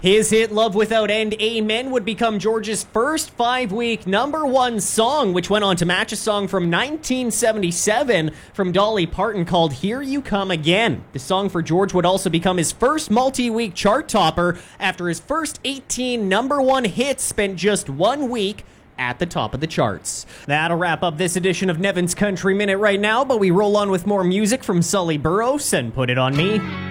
His hit Love Without End, Amen, would become George's first 5-week #1 song, which went on to match a song from 1977 from Dolly Parton called Here You Come Again. The song for George would also become his first multi-week chart topper after his first 18 #1 hits spent just 1 week at the top of the charts. That'll wrap up this edition of Nevin's Country Minute right now, but we roll on with more music from Sully Burrows and Put It On Me.